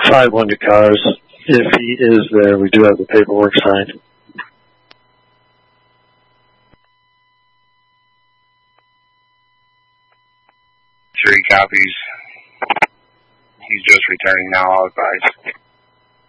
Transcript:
5-1 to Cars. If he is there, we do have the paperwork signed. Sure he copies. He's just returning now, I'll advise.